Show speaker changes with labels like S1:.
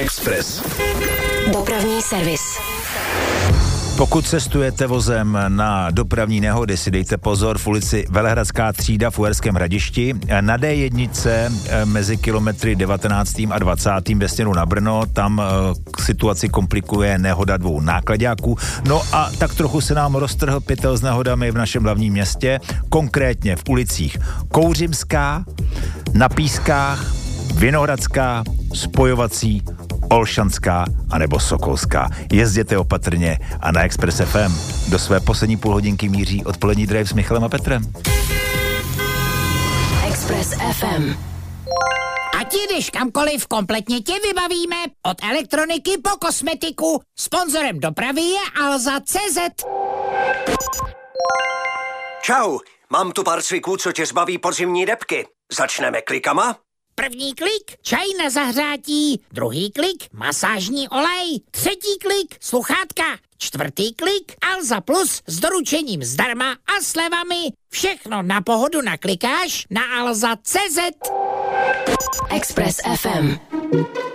S1: Express.
S2: Dopravní servis.
S3: Pokud cestujete vozem na dopravní nehody, si dejte pozor v ulici Velehradská třída v Uherském Hradišti. Na D1 mezi kilometry 19. a 20. ve směru na Brno, tam situaci komplikuje nehoda dvou náklaďáků. No a tak trochu se nám roztrhl pytel s nehodami v našem hlavním městě, konkrétně v ulicích Kouřimská, Na Pískách, Vinohradská, Spojovací, Olšanská anebo Sokolská. Jezděte opatrně a na Express FM do své poslední půlhodinky míří odpolední drive s Michalem a Petrem.
S2: Express FM.
S4: Ať jdeš kamkoliv, kompletně tě vybavíme. Od elektroniky po kosmetiku. Sponzorem dopravy je Alza.cz.
S5: Čau, mám tu pár cviků, co tě zbaví podzimní debky. Začneme klikama?
S4: První klik, čaj na zahřátí. Druhý klik, masážní olej. Třetí klik, sluchátka. Čtvrtý klik, Alza Plus s doručením zdarma a slevami. Všechno na pohodu naklikáš na Alza.cz.
S2: Express FM.